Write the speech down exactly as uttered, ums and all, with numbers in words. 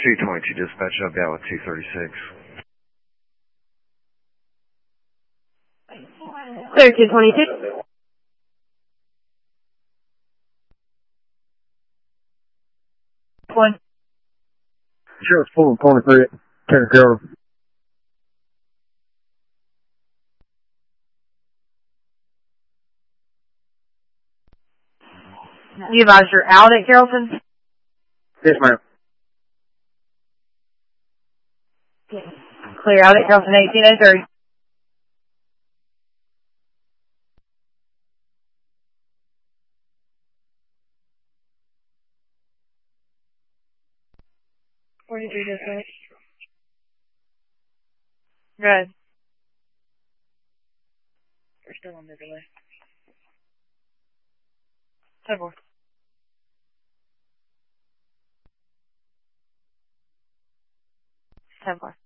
two twenty-two dispatch, I'll be out with two thirty-six. Clear two twenty-two. One. Sure, full twenty-three. Take care of. You advise you're out at Carrollton? Yes, ma'am. Clear out at Carrollton eighteen oh three. forty-three dispatch. Good. We're still on the delay. ten four. ten four.